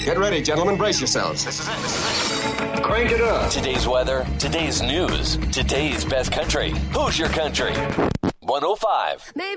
Get ready, gentlemen. Brace yourselves. This is it. Crank it up. Today's weather, today's news, today's best country. Who's your country? 105. Maybe